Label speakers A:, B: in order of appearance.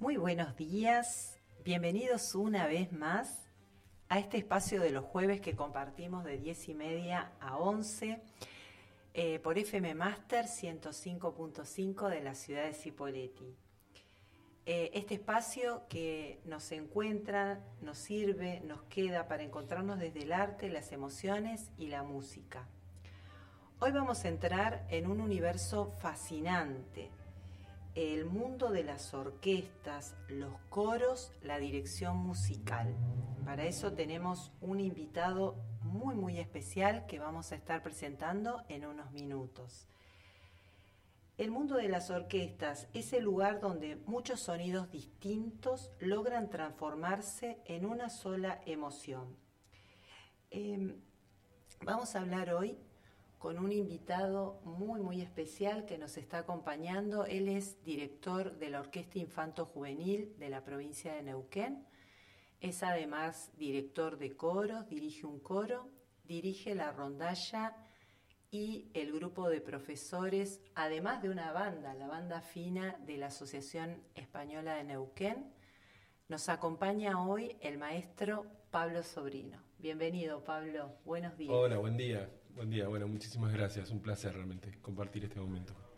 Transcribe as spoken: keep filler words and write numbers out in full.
A: Muy buenos días, bienvenidos una vez más a este espacio de los jueves que compartimos de diez y media a once eh, por F M Master ciento cinco punto cinco de la ciudad de Cipolletti. Eh, este espacio que nos encuentra, nos sirve, nos queda para encontrarnos desde el arte, las emociones y la música. Hoy vamos a entrar en un universo fascinante, el mundo de las orquestas, los coros, la dirección musical. Para eso tenemos un invitado muy muy especial que vamos a estar presentando en unos minutos. El mundo de las orquestas es el lugar donde muchos sonidos distintos logran transformarse en una sola emoción. Eh, vamos a hablar hoy con un invitado muy muy especial que nos está acompañando. Él es director de la Orquesta Infanto Juvenil de la provincia de Neuquén. Es además director de coros, dirige un coro, dirige la rondalla y el grupo de profesores, además de una banda, la banda fina de la Asociación Española de Neuquén. Nos acompaña hoy el maestro Pablo Sobrino. Bienvenido, Pablo. Buenos días.
B: Hola, buen día. Buen día. Bueno, muchísimas gracias. Un placer realmente compartir este momento.